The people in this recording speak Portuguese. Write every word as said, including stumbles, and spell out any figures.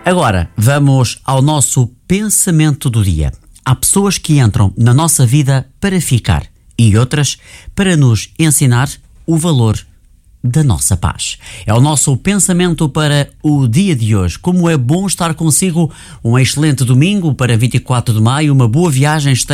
Agora, vamos ao nosso pensamento do dia. Há pessoas que entram na nossa vida para ficar e outras para nos ensinar o valor da nossa paz. É o nosso pensamento para o dia de hoje. Como é bom estar consigo. Um excelente domingo para vinte e quatro de maio, uma boa viagem.